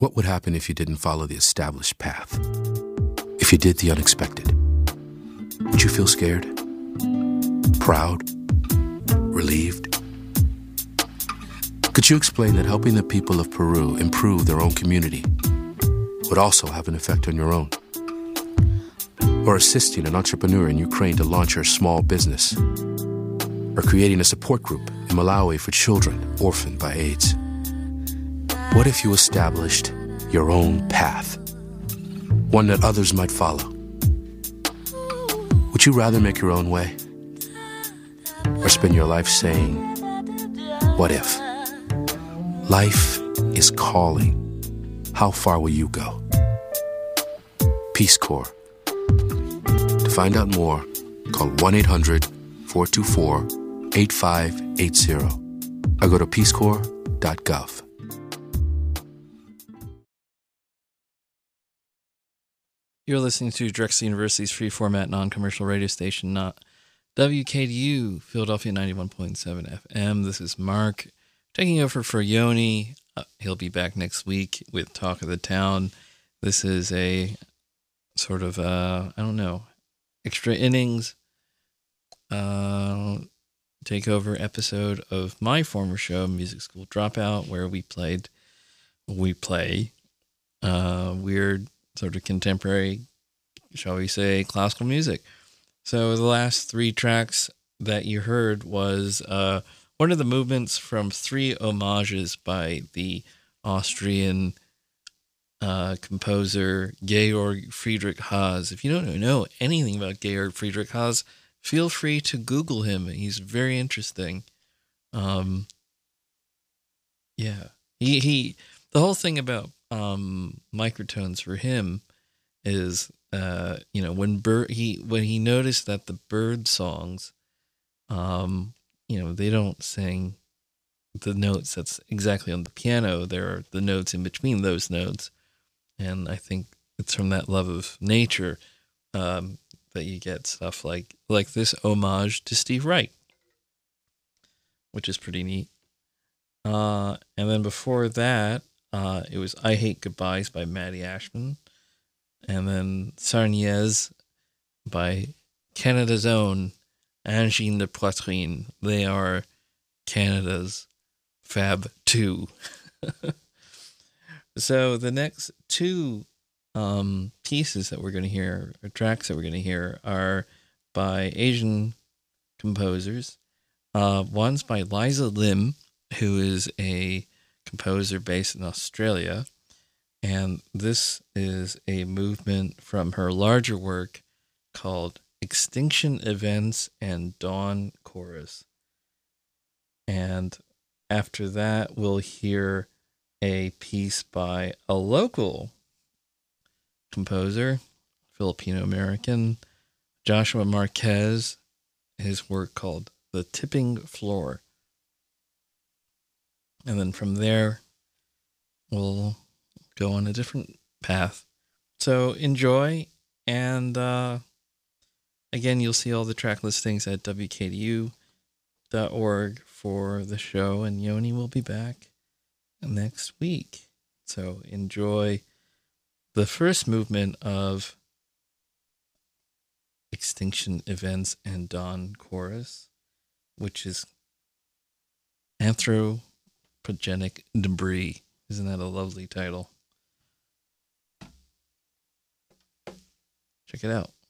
What would happen if you didn't follow the established path? If you did the unexpected? Would you feel scared? Proud? Relieved? Could you explain that helping the people of Peru improve their own community would also have an effect on your own? Or assisting an entrepreneur in Ukraine to launch her small business? Or creating a support group in Malawi for children orphaned by AIDS? What if you established your own path? One that others might follow? Would you rather make your own way? Or spend your life saying, what if? Life is calling. How far will you go? Peace Corps. To find out more, call 1-800-424-8580 or go to peacecorps.gov. You're listening to Drexel University's free format non-commercial radio station, WKDU, Philadelphia 91.7 FM. This is Mark taking over for Yoni. He'll be back next week with Talk of the Town. This is a sort of, extra innings takeover episode of my former show, Music School Dropout, where we play weird sort of contemporary, shall we say, classical music. So the last three tracks that you heard was one of the movements from three homages by the Austrian composer Georg Friedrich Haas. If you don't know anything about Georg Friedrich Haas, feel free to Google him. He's very interesting. The whole thing about microtones for him is when he noticed that the bird songs they don't sing the notes that's exactly on the piano. There are the notes in between those notes, and I think it's from that love of nature that you get stuff like this homage to Steve Wright, which is pretty neat. And then before that, it was I Hate Goodbyes by Matty Ashman. And then Sarniez by Canada's own Angine de Poitrine. They are Canada's Fab 2. So the next two pieces that we're going to hear, or tracks that we're going to hear, are by Asian composers. One's by Liza Lim, who is a composer based in Australia, and this is a movement from her larger work called Extinction Events and Dawn Chorus. And after that, we'll hear a piece by a local composer, Filipino-American, Joshua Marquez, his work called The Tipping Floor. And then from there, we'll go on a different path. So enjoy, and again, you'll see all the track listings at wkdu.org for the show, and Yoni will be back next week. So enjoy the first movement of Extinction Events and Dawn Chorus, which is Anthropogenic Debris. Isn't that a lovely title? Check it out.